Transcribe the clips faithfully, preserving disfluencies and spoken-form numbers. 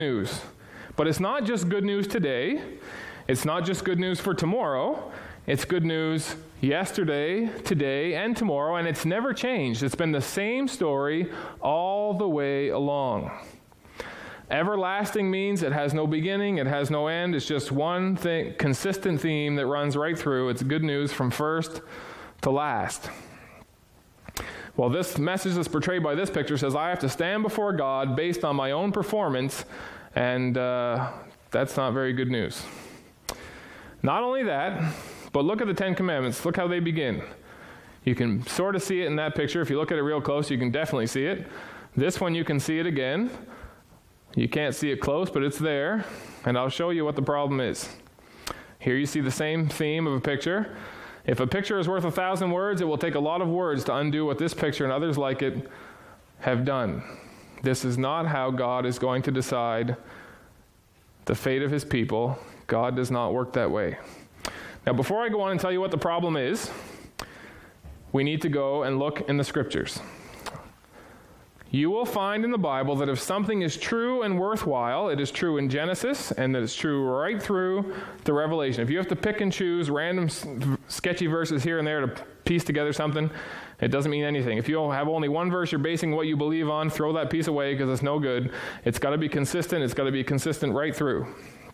news. But it's not just good news today. It's not just good news for tomorrow. It's good news yesterday, today, and tomorrow, and it's never changed. It's been the same story all the way along. Everlasting means it has no beginning, it has no end. It's just one thing, consistent theme that runs right through. It's good news from first to last. Well, this message that's portrayed by this picture says I have to stand before God based on my own performance, and uh, that's not very good news. Not only that, but look at the Ten Commandments. Look how they begin. You can sort of see it in that picture. If you look at it real close, you can definitely see it. This one, you can see it again. You can't see it close, but it's there, and I'll show you what the problem is. Here you see the same theme of a picture. If a picture is worth a thousand words, it will take a lot of words to undo what this picture and others like it have done. This is not how God is going to decide the fate of his people. God does not work that way. Now, before I go on and tell you what the problem is, we need to go and look in the scriptures. You will find in the Bible that if something is true and worthwhile, it is true in Genesis, and that it's true right through the Revelation. If you have to pick and choose random sketchy verses here and there to piece together something, it doesn't mean anything. If you have only one verse you're basing what you believe on, throw that piece away because it's no good. It's got to be consistent. It's got to be consistent right through.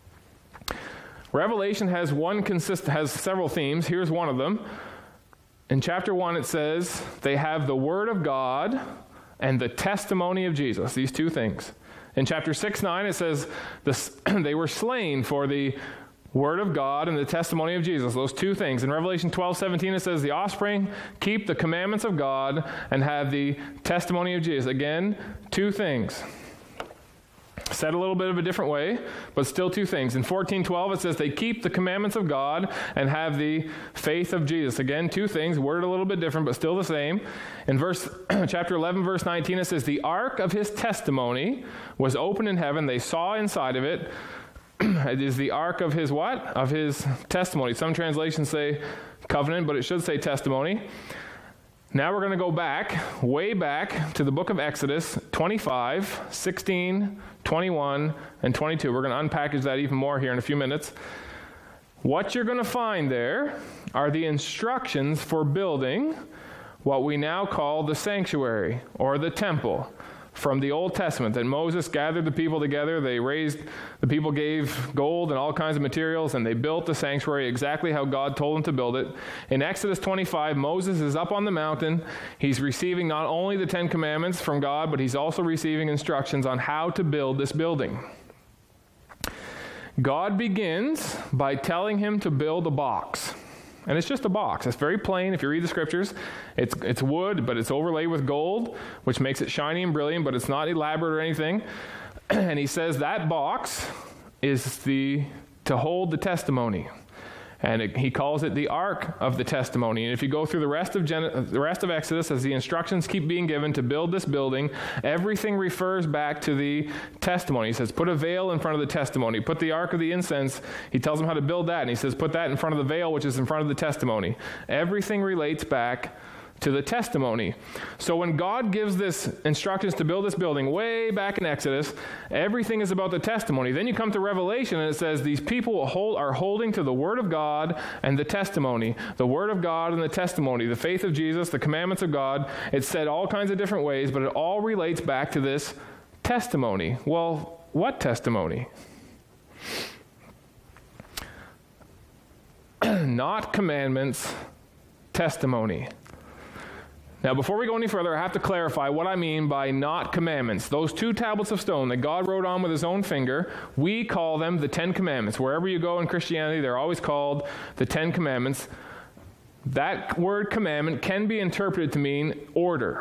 Revelation has one consist has several themes. Here's one of them. In chapter one, it says they have the Word of God and the testimony of Jesus, these two things. In chapter six, nine, it says this, they were slain for the Word of God and the testimony of Jesus, those two things. In Revelation twelve, seventeen, it says the offspring keep the commandments of God and have the testimony of Jesus. Again, two things. Said a little bit of a different way, but still two things. In fourteen twelve, it says they keep the commandments of God and have the faith of Jesus. Again, two things, worded a little bit different, but still the same. In verse chapter eleven, verse nineteen, it says the ark of his testimony was opened in heaven. They saw inside of it. It is the ark of his what? Of his testimony. Some translations say covenant, but it should say testimony. Now we're going to go back, way back to the book of Exodus, twenty-five, sixteen, twenty-one, and twenty-two. We're going to unpackage that even more here in a few minutes. What you're going to find there are the instructions for building what we now call the sanctuary or the temple from the Old Testament, that Moses gathered the people together. They raised, the people gave gold and all kinds of materials, and they built the sanctuary exactly how God told them to build it. In Exodus twenty-five, Moses is up on the mountain. He's receiving not only the Ten Commandments from God, but he's also receiving instructions on how to build this building. God begins by telling him to build a box. And it's just a box. It's very plain. If you read the scriptures, it's it's wood, but it's overlaid with gold, which makes it shiny and brilliant, but it's not elaborate or anything. And he says that box is the to hold the testimony. And it, he calls it the Ark of the Testimony. And if you go through the rest of Gen- the rest of Exodus, as the instructions keep being given to build this building, everything refers back to the testimony. He says, put a veil in front of the testimony. Put the Ark of the Incense. He tells them how to build that. And he says, put that in front of the veil, which is in front of the testimony. Everything relates back to the testimony. So when God gives this instructions to build this building way back in Exodus, everything is about the testimony. Then you come to Revelation and it says these people will hold, are holding to the Word of God and the testimony. The Word of God and the testimony, the faith of Jesus, the commandments of God. It's said all kinds of different ways, but it all relates back to this testimony. Well, what testimony? Not commandments, testimony. Now, before we go any further, I have to clarify what I mean by not commandments. Those two tablets of stone that God wrote on with his own finger, we call them the Ten Commandments. Wherever you go in Christianity, they're always called the Ten Commandments. That word commandment can be interpreted to mean order.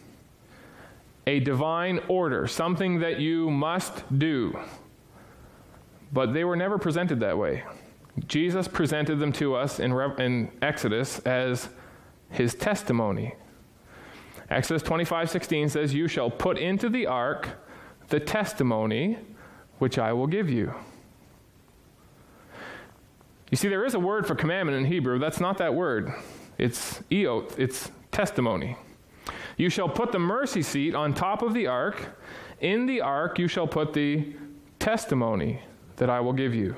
A divine order, something that you must do. But they were never presented that way. Jesus presented them to us in, Re- in Exodus as his testimony. Exodus twenty-five sixteen says, you shall put into the ark the testimony which I will give you. You see, there is a word for commandment in Hebrew. That's not that word. It's eot. It's testimony. You shall put the mercy seat on top of the ark. In the ark you shall put the testimony that I will give you.